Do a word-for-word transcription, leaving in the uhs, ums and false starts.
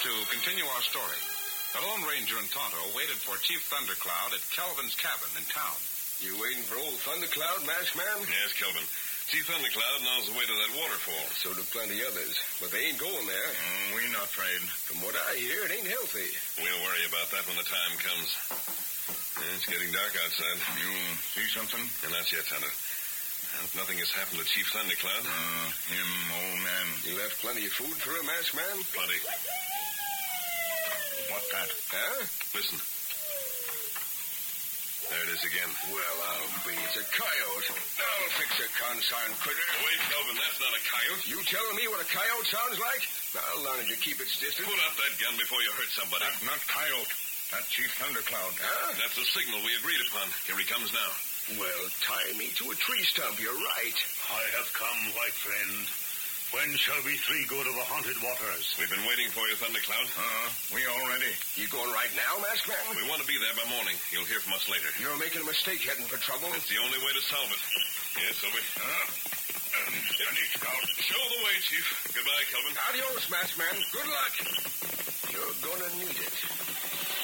to continue our story. The Lone Ranger and Tonto waited for Chief Thundercloud at Kelvin's cabin in town. You waiting for old Thundercloud, Masked Man? Yes, Kelvin. Chief Thundercloud knows the way to that waterfall. So do plenty others, but they ain't going there. Mm, we're not afraid. From what I hear, it ain't healthy. We'll worry about that when the time comes. It's getting dark outside. You see something? And not yet, Tonto. I hope nothing has happened to Chief Thundercloud. Uh, him, old man. You left plenty of food for him, Masked Man? Plenty. What that? Huh? Listen. There it is again. Well, I'll be. It's a coyote. I'll fix a consarn critter. Wait, Kelvin, that's not a coyote. You telling me what a coyote sounds like? I'll learn it to keep its distance. Put up that gun before you hurt somebody. That's not coyote. That's Chief Thundercloud. Huh? That's the signal we agreed upon. Here he comes now. Well, tie me to a tree stump. You're right. I have come, white friend. When shall we three go to the haunted waters? We've been waiting for you, Thundercloud. Uh, we all ready. You going right now, Masked Man? We want to be there by morning. You'll hear from us later. You're making a mistake heading for trouble. It's the only way to solve it. Yes, Sylvie. Uh, steady, Scout. Show the way, Chief. Goodbye, Kelvin. Adios, Masked Man. Good luck. You're gonna need it.